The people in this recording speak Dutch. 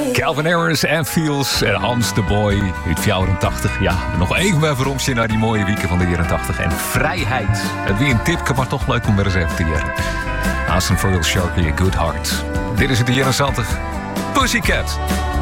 Calvin Harris en Fields en Hans de Boy uit 84. Ja, nog even een veromsje naar die mooie wieken van de jaren 80. En vrijheid. Het weer een tipje, maar toch leuk om weer eens even te jaren. Aston Royal Sharky, A Good Heart. Dit is het de jaren 80. Pussycat.